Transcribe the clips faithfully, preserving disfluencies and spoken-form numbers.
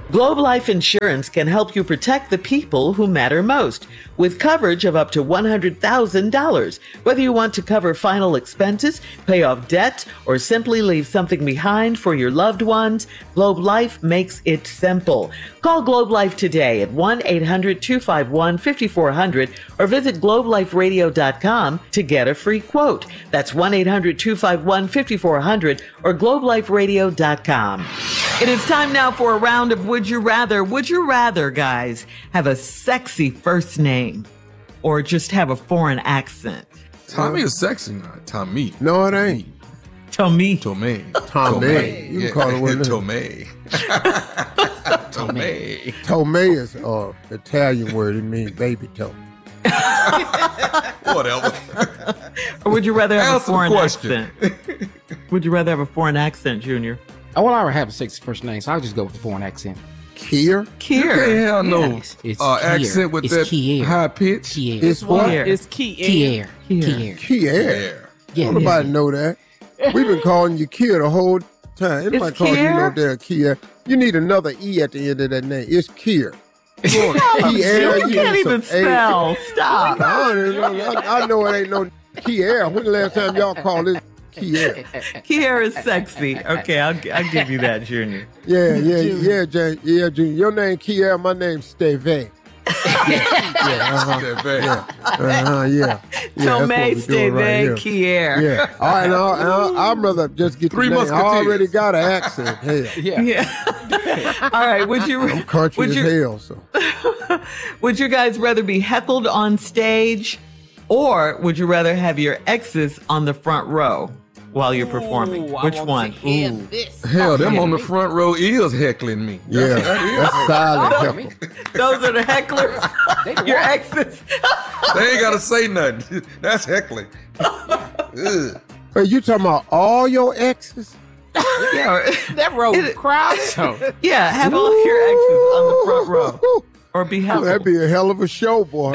Globe Life Insurance can help you protect the people who matter most with coverage of up to one hundred thousand dollars. Whether you want to cover final expenses, pay off debt, or simply leave something behind for your loved ones, Globe Life makes it simple. Call Globe Life today at one eight hundred two five one five four zero zero or visit globe life radio dot com to get a free quote. That's one eight hundred two five one five four zero zero or globe life radio dot com. It is time now for a round of Would You Rather. Would you rather, guys, have a sexy first name or just have a foreign accent? Tommy is sexy now. Tommy. No, it ain't. Tommy. Tommy. Tommy. You can call it what it is. Tommy. Tommy. Tomei is an uh, Italian word. It means baby toe. Whatever. Or would you rather have Answer a foreign the question. accent? Would you rather have a foreign accent, Junior? I would already have a sexy first name, so I'll just go with the foreign accent. Kier? You can't Kier. have no Yes, it's uh, Kier. accent with It's that Kier. high pitch. Kier. It's what? Kier. It's key. Kier. Kier. Kier. Kier. Yeah. Don't nobody know that. We've been calling you Kier the whole time. Anybody It's calling you Kier? no damn Kier. You need another E at the end of that name. It's Kier. You Kier. can't need even some A. spell. Stop. I, don't even know. I, I know it ain't no Kier. When the last time y'all called it Kier? Kier is sexy. Okay, I'll, I'll give you that, Junior. Yeah, yeah, yeah, Jane. Yeah, Junior. Your name Kier, my name's Steve. Yeah, uh-huh. Yeah, uh-huh, yeah. yeah Tomei, that's what we're doing right Steve, here. Kier. Yeah. All right, now, now, I'd rather just get Three the name. I Musketeers. already got an accent. Hell, Yeah. Yeah. All right. Would you? I'm country would as you? hell, so. Would you guys rather be heckled on stage, or would you rather have your exes on the front row while you're performing? Ooh, I Which want one? to hear Ooh. this. Hell, them on the front row is heckling me. Yeah, that's silent heckle. Those are the hecklers. Your exes. They ain't got to say nothing. That's heckling. Ugh. Hey, you talking about all your exes? Yeah. That road It- crowd. Yeah. Have all of your exes on the front row, or be Oh, heckled. that'd be a hell of a show, boy.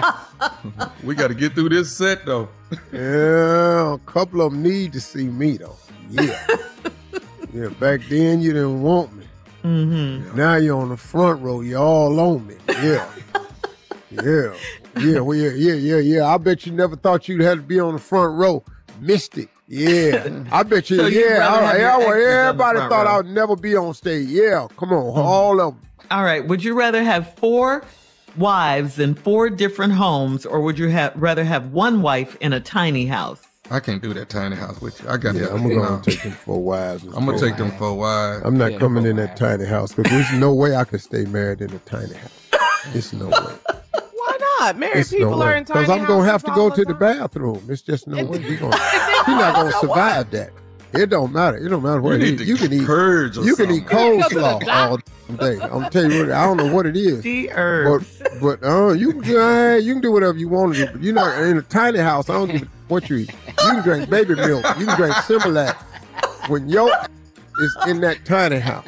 We got to get through this set, though. Yeah, a couple of them need to see me, though. Yeah. Yeah, back then you didn't want me. Mm-hmm. Now you're on the front row. You're all on me. Yeah. Yeah. Yeah, well, yeah, yeah, yeah, yeah. I bet you never thought you'd have to be on the front row. Missed it. Yeah. I bet you, So you'd yeah. rather I, have your yeah, well, exes on the everybody front thought row. I would never be on stage. Yeah, come on. All of them. All right. Would you rather have four wives in four different homes, or would you ha- rather have one wife in a tiny house? I can't do that tiny house with you. I got Yeah, that. I'm going nah. to take them for wives. I'm going to take them for a while. I'm not Yeah, coming for in a that while. tiny house because there's no way I could stay married in a tiny house. There's no way. Why not? Married It's people no are way. in tiny Because I'm going to have houses to go all to the time. bathroom. It's just no way. You're gonna, you're not going to survive that. It don't matter. It don't matter what You it need is. to You can eat. purge or You can eat something. coleslaw all day. I'm gonna tell you what. I don't know what it is. The But herbs. but uh, you can uh, you can do whatever you want to do. But you're not in a tiny house. I don't give a what you eat. You can drink baby milk. You can drink Similac. When your is in that tiny house.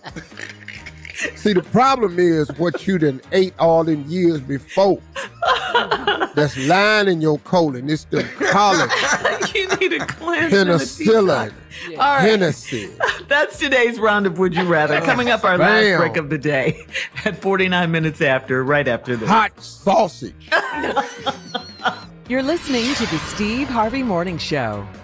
See, the problem is what you done ate all them years before. That's lying in your colon. It's the collagen, You need a cleanse and a penicillin, detox. All right. Hennessy. That's today's round of Would You Rather. Coming up, our last Bam. break of the day at forty-nine minutes after, right after this. Hot sausage. You're listening to the Steve Harvey Morning Show.